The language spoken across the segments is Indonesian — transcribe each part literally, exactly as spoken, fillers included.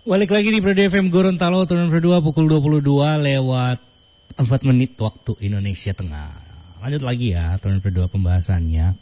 Balik lagi di Prodi F M Gorontalo tahun berdua pukul dua puluh dua lewat empat menit waktu Indonesia Tengah. Lanjut lagi ya tahun berdua pembahasannya.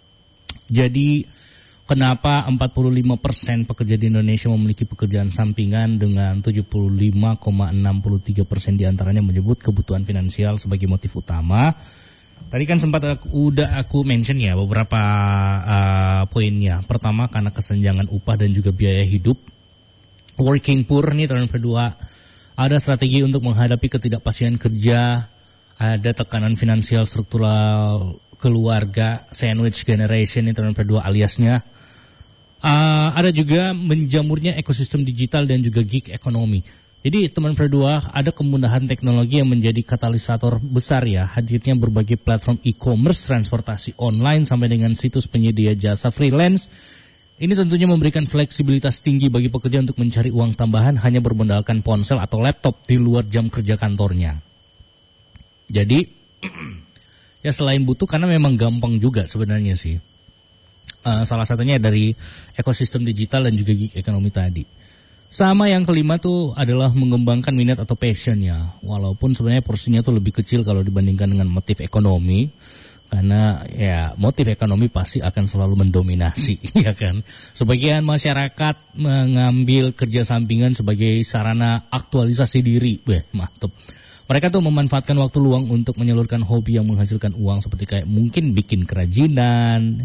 Jadi kenapa empat puluh lima persen pekerja di Indonesia memiliki pekerjaan sampingan dengan tujuh puluh lima koma enam tiga persen diantaranya menyebut kebutuhan finansial sebagai motif utama. Tadi kan sempat aku, udah aku mention ya beberapa uh, poinnya. Pertama karena kesenjangan upah dan juga biaya hidup. Working poor nih tahun kedua, ada strategi untuk menghadapi ketidakpastian kerja, ada tekanan finansial struktural keluarga, sandwich generation nih tahun kedua aliasnya, uh, ada juga menjamurnya ekosistem digital dan juga gig ekonomi. Jadi teman berdua ada kemudahan teknologi yang menjadi katalisator besar ya, hadirnya berbagai platform e-commerce, transportasi online sampai dengan situs penyedia jasa freelance. Ini tentunya memberikan fleksibilitas tinggi bagi pekerja untuk mencari uang tambahan hanya bermodalkan ponsel atau laptop di luar jam kerja kantornya. Jadi, ya selain butuh karena memang gampang juga sebenarnya sih. Uh, salah satunya dari ekosistem digital dan juga gig ekonomi tadi. Sama yang kelima tuh adalah mengembangkan minat atau passion ya. Walaupun sebenarnya porsinya tuh lebih kecil kalau dibandingkan dengan motif ekonomi. Karena ya motif ekonomi pasti akan selalu mendominasi, ya kan. Sebagian masyarakat mengambil kerja sampingan sebagai sarana aktualisasi diri. Weh, mantap. Mereka tuh memanfaatkan waktu luang untuk menyalurkan hobi yang menghasilkan uang seperti kayak mungkin bikin kerajinan,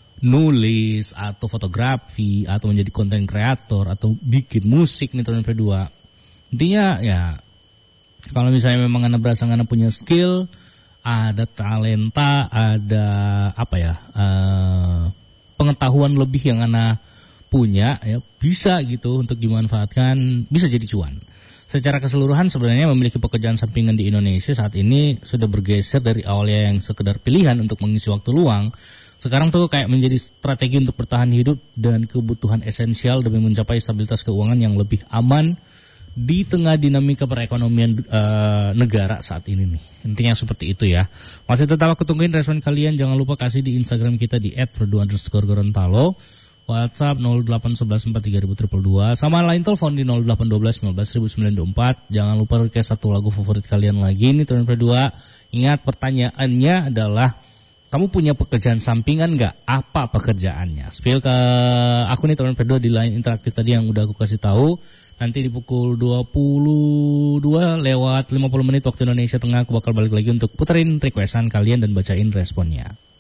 nulis, atau fotografi, atau menjadi konten kreator, atau bikin musik nih tahun kedua. Intinya ya, kalau misalnya memang Anda berasa Anda punya skill, ada talenta, ada apa ya, uh, pengetahuan lebih yang Anda punya, ya bisa gitu untuk dimanfaatkan, bisa jadi cuan. Secara keseluruhan sebenarnya memiliki pekerjaan sampingan di Indonesia saat ini sudah bergeser dari awalnya yang sekedar pilihan untuk mengisi waktu luang. Sekarang tuh kayak menjadi strategi untuk bertahan hidup dan kebutuhan esensial demi mencapai stabilitas keuangan yang lebih aman di tengah dinamika perekonomian uh, negara saat ini nih. Intinya seperti itu ya. Masih tetap aku tungguin respon kalian. Jangan lupa kasih di Instagram kita di et perdu underscore gorontalo. WhatsApp nol delapan satu satu empat tiga dua dua dua. Sama lain telepon di nol delapan satu dua satu sembilan sembilan dua empat. Jangan lupa request satu lagu favorit kalian lagi nih tahun kedua. Ingat pertanyaannya adalah, kamu punya pekerjaan sampingan nggak? Apa pekerjaannya? Spill ke aku nih tahun kedua di line interaktif tadi yang udah aku kasih tahu. Nanti di pukul dua puluh dua lewat lima puluh menit waktu Indonesia Tengah aku bakal balik lagi untuk puterin requestan kalian dan bacain responnya.